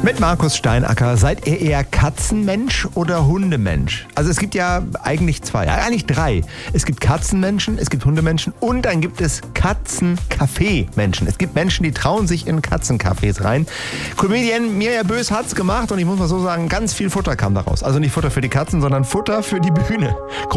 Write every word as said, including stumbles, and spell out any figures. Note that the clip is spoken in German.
Mit Markus Steinacker. Seid ihr eher Katzenmensch oder Hundemensch? Also es gibt ja eigentlich zwei, ja, eigentlich drei. Es gibt Katzenmenschen, es gibt Hundemenschen und dann gibt es Katzenkaffee-Menschen. Es gibt Menschen, die trauen sich in Katzencafés rein. Comedian Mirja Bös hat's gemacht und ich muss mal so sagen, ganz viel Futter kam daraus. Also nicht Futter für die Katzen, sondern Futter für die Bühne.